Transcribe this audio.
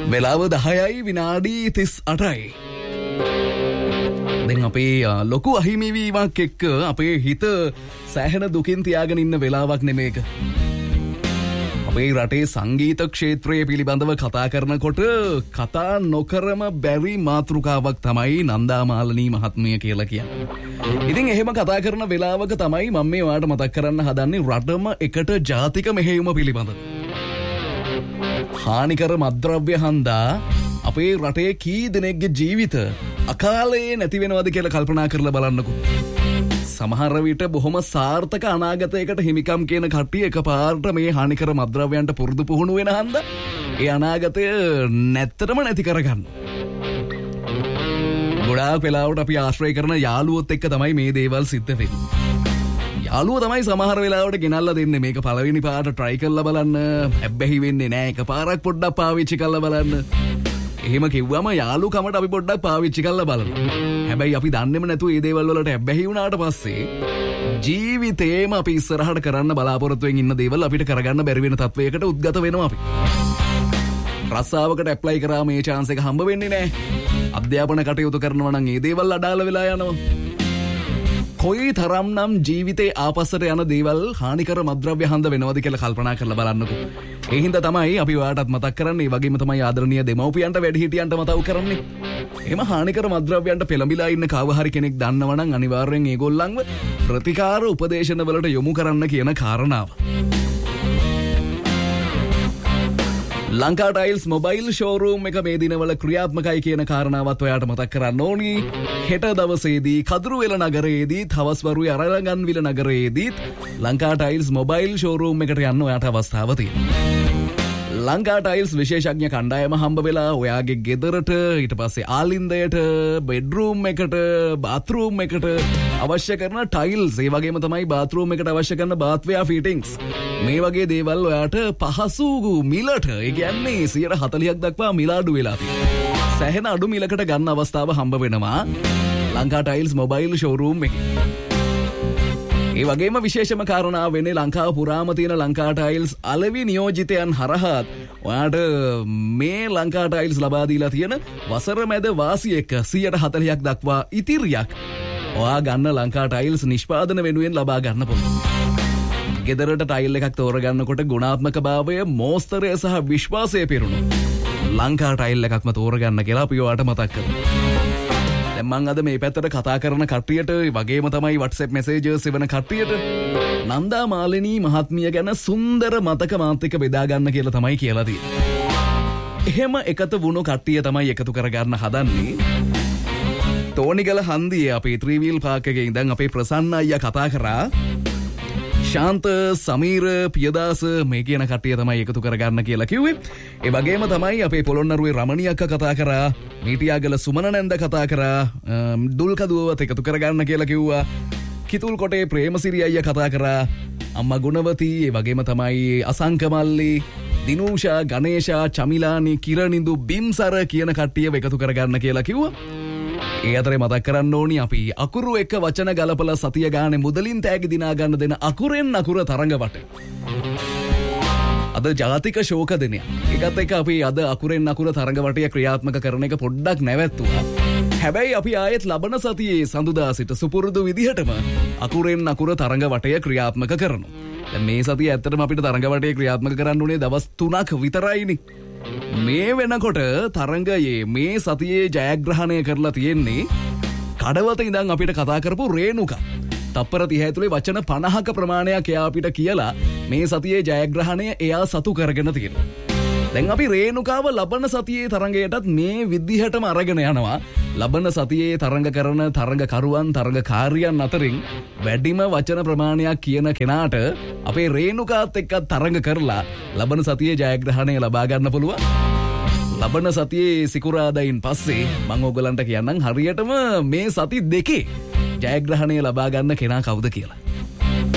වෙලාව 10යි විනාඩි 38යි. දැන් අපේ ලොකු අහිමිවීමක් එක්ක අපේ හිත සෑහෙන දුකින් තියාගෙන ඉන්න වෙලාවක් නෙමේක. අපේ රටේ සංගීත ක්ෂේත්‍රය පිළිබඳව කතා කරනකොට කතා නොකරම බැරි මාතෘකාවක් තමයි නන්දාමාලනී මහත්මිය කියලා කියන්නේ. ඉතින් එහෙම කතා කරන වෙලාවක තමයි මම මේ ඔයාලට මතක් කරන්න හදන්නේ රටම එකට ජාතික මෙහෙයුම පිළිබඳව. හානිකර මත්ද්‍රව්‍ය හන්දා අපේ රටේ කී දෙනෙක්ගේ ජීවිත අකාලේ නැති වෙනවද කියලා කල්පනා කරලා බලන්නකෝ. සමහර විට බොහොම සාර්ථක අනාගතයකට හිමිකම් කියන කට්ටිය එකපාරට මේ හානිකර මත්ද්‍රව්‍යයන්ට පුරුදු පුහුණු වෙන හන්දා ඒ අනාගතය නැත්තටම නැති කරගන්න. ගොඩාක් වෙලාවට අපි ආශ්‍රය කරන යාළුවොත් එක්ක තමයි මේ දේවල් සිද්ධ වෙන්නේ. යාළුවෝ තමයි සමහර වෙලාවට ගෙනල්ලා දෙන්නේ මේක පළවෙනි පාරට try කරලා බලන්න. හැබැයි වෙන්නේ නැහැ. එකපාරක් පොඩ්ඩක් පාවිච්චි කරලා බලන්න. එහෙම කිව්වම යාළුකමට අපි පොඩ්ඩක් පාවිච්චි කරලා බලනවා. හැබැයි අපි දන්නේම නැතුව මේ දේවල් වලට හැබැයි වුණාට පස්සේ ජීවිතේම අපි ඉස්සරහට කරන්න බලාපොරොත්තු වෙමින් ඉන්න දේවල් අපිට කරගන්න බැරි වෙන තත්වයකට උද්ගත වෙනවා අපි. රස්සාවකට ඇප්ලයි කරා මේ chance එක හම්බ වෙන්නේ නැහැ. අධ්‍යාපන කටයුතු කරනවා නම් මේ දේවල් අඩාල වෙලා යනවා. කොයි තරම්නම් ජීවිතේ ආපස්සට යන දේවල් හානිකර මත්ද්‍රව්‍ය හන්ද වෙනවද කියලා කල්පනා කරලා බලන්නකෝ. ඒ හින්දා තමයි අපි ඔයාලටත් මතක් කරන්නේ. ඒ වගේම තමයි ආදරණීය දෙමව්පියන්ට වැඩිහිටියන්ට මතක් කරන්නේ. එහෙම හානිකර මත්ද්‍රව්‍යයන්ට පෙළඹිලා ඉන්න කව හරි කෙනෙක් දන්නවා නම් අනිවාර්යෙන් ඒගොල්ලන්ව ප්‍රතිකාර උපදේශන වලට යොමු කරන්න කියන කාරණාව. ලංකා ටයිල්ස් මොබයිල් ෂෝරූම් එක මේ දිනවල ක්‍රියාත්මකයි කියන කාරණාවත් ඔයාලට මතක් කරන්න ඕනි. හෙට දවසේදී Kaduruwela නගරයේදී තවස්වරුවේ අරලගන්විල නගරයේදීත් Lanka tiles mobile showroom එකට යන්න ඔයාට අවස්ථාව තියෙනවා. ලංකා ටයිල්ස් විශේෂඥ කණ්ඩායම හම්බ වෙලා ඔයාගේ ගෙදරට ඊට පස්සේ ආලින්දයට බෙඩ්රූම් එකට බාත්රූම් එකට අවශ්‍ය කරන ටයිල්ස් ඒ වගේම තමයි බාත්රූම් එකට අවශ්‍ය කරන බාත්වෙයා ෆිටින්ග්ස් මේ වගේ දේවල් ඔයාට පහසු මිලට ඒ කියන්නේ 140ක් දක්වා මිල අඩු වෙලා තියෙනවා. සෑහෙන අඩු මිලකට ගන්න අවස්ථාව හම්බ වෙනවා ලංකා ටයිල්ස් මොබයිල් ෂෝරූම් එකේ. ඒ වගේම විශේෂම කාරණාව වෙන්නේ ලංකාව පුරාම තියෙන ලංකා ටයිල්ස් අලෙවි නියෝජිතයන් හරහා ඔයාට මේ ලංකා ටයිල්ස් ලබා දීලා තියෙන වසර මැද වාසිය එක්ක 140ක් දක්වා ඉතිරියක් ඔයා ගන්න ලංකා ටයිල්ස් නිෂ්පාදන වෙනුවෙන් ලබා ගන්න පුළුවන්. ගෙදරට ටයිල් එකක් තෝරගන්නකොට ගුණාත්මක භාවය, මෝස්තරය සහ විශ්වාසය පිරුණු ලංකා ටයිල් එකක්ම තෝරගන්න කියලා අපි ඔයාට මතක් කරනවා. මං අද මේ පැත්තට කතා කරන කට්ටියට වගේම තමයි WhatsApp messages එවන කට්ටියට නන්දා මාලිනී මහත්මිය ගැන සුන්දර මතක මාත් එක්ක බෙදා ගන්න කියලා තමයි කියලා තියෙන්නේ. එහෙම එකතු වුණු කට්ටිය තමයි එකතු කරගන්න හදන්නේ. තෝනිගල හන්දියේ අපේ ත්‍රිවිල් පාක් එකේ ඉඳන් අපේ ප්‍රසන්න අයියා කතා කරා. ශාන්ත, සමීර, පියදාස මේ කියන කට්ටිය තමයි එකතු කරගන්න කියලා කිව්වේ. ඒ වගේම තමයි අපේ පොළොන්නරුවේ රමණී අක්කා කතා කරා. මීටියාගල සුමන නැන්ද කතා කරා. දුල්කදුවවත් එකතු කරගන්න කියලා කිව්වා. කිතුල් කොටේ ප්‍රේමසිරි අයියා කතා කරා. අම්මා ගුණවති, ඒ වගේම තමයි අසංකමල්ලි, දිනූෂා, ගණේෂා, චමිලානි, කිරණින්දු, බිම්සර කියන කට්ටියව එකතු කරගන්න කියලා කිව්වා. ඒ අතරේ මතක් කරන්න ඕනි අපි අකුරු එක වචන ගලපලා සතිය ගානේ මුදලින් තෑගි දිනා ගන්න දෙන අකුරෙන් අකුර තරඟවට. අද ජාතික ශෝක දිනයක්. ඒකත් එක්ක අපි අද අකුරෙන් අකුර තරඟවටය ක්‍රියාත්මක කරන එක පොඩ්ඩක් නැවැත්තුවා. හැබැයි අපි ආයෙත් ලබන සතියේ සඳුදා සිට සුපුරුදු විදිහටම අකුරෙන් අකුර තරඟවටය ක්‍රියාත්මක කරනවා. දැන් මේ සතිය ඇත්තටම අපිට තරඟවටය ක්‍රියාත්මක කරන්න උනේ දවස් 3ක් විතරයිනේ. මේ වෙනකොට තරංගයේ මේ සතියේ ජයග්‍රහණය කරලා තියෙන්නේ කඩවත ඉඳන් අපිට කතා කරපු රේණුකා. තප්පර 30 ඇතුලේ වචන 50ක ප්‍රමාණයක් එයා අපිට කියලා මේ සතියේ ජයග්‍රහණය එයා සතු කරගෙන තියෙනවා. දැන් අපි රේණුකාව ලබන සතියේ තරංගයටත් මේ විදිහටම අරගෙන යනවා. ලබන සතියේ තරංග කරන තරංගකරුවන් තරංගකාරියන් අතරින් වැඩිම වචන ප්‍රමාණයක් කියන කෙනාට අපේ රේණුකාත් එක්ක තරංග කරලා ලබන සතියේ ජයග්‍රහණය ලබා ගන්න පුළුවන්. ලබන සතියේ සිකුරාදායින් පස්සේ මම ඔයගලන්ට කියන්නම් හරියටම මේ සති දෙකේ ජයග්‍රහණය ලබා ගන්න කෙනා කවුද කියලා.